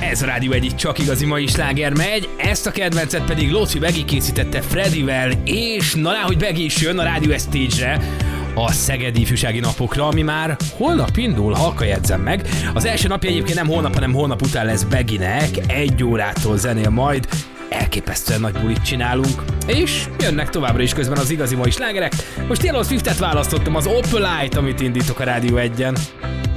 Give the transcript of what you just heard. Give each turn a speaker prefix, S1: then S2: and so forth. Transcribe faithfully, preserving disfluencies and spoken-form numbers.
S1: Ez a Rádió egy csak igazi mai sláger megy, ezt a kedvencet pedig Lóci Begi készítette Fredivel, és na lá, hogy Begi is jön a Rádió egy Stage-re, a Szegedi Ifjúsági Napokra, ami már holnap indul, halka jegyzem meg. Az első napja egyébként nem holnap, hanem holnap után lesz Beginek, egy órától zenél majd, elképesztően nagy bulit csinálunk, és jönnek továbbra is közben az igazi mai slágerek. Most Taylor Swiftet választottam, az Opalite, amit indítok a Rádió egyen.